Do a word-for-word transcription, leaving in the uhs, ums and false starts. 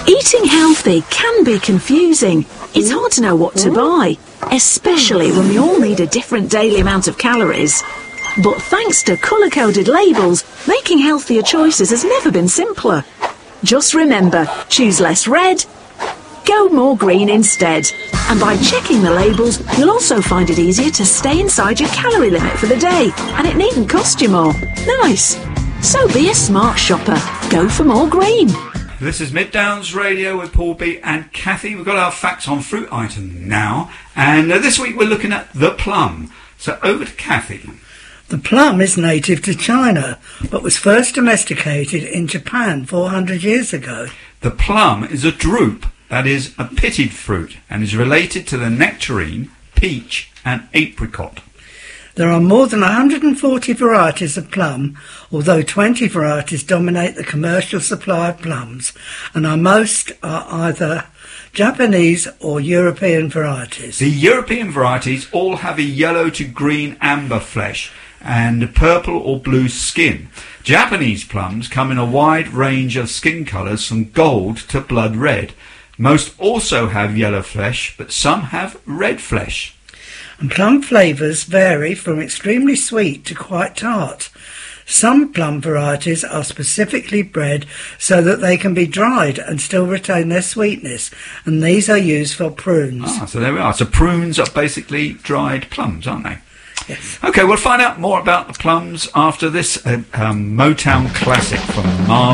Eating healthy can be confusing. It's hard to know what to buy, especially when we all need a different daily amount of calories. But thanks to colour-coded labels, making healthier choices has never been simpler. Just remember, choose less red, go more green instead. And by checking the labels, you'll also find it easier to stay inside your calorie limit for the day, and it needn't cost you more. Nice. So be a smart shopper. Go for more green. This is Mid Downs Radio with Paul B and Kathy. We've got our facts on fruit item now, and uh, this week we're looking at the plum. So over to Kathy. The plum is native to China, but was first domesticated in Japan four hundred years ago. The plum is a drupe, that is a pitted fruit, and is related to the nectarine, peach and apricot. There are more than one hundred forty varieties of plum, although twenty varieties dominate the commercial supply of plums, and are most are either Japanese or European varieties. The European varieties all have a yellow to green amber flesh and purple or blue skin. Japanese plums come in a wide range of skin colours from gold to blood red. Most also have yellow flesh, but some have red flesh. And plum flavours vary from extremely sweet to quite tart. Some plum varieties are specifically bred so that they can be dried and still retain their sweetness, and these are used for prunes. Ah, so there we are. So prunes are basically dried plums, aren't they? Yes. Okay, we'll find out more about the plums after this uh, um, Motown classic from Marvin.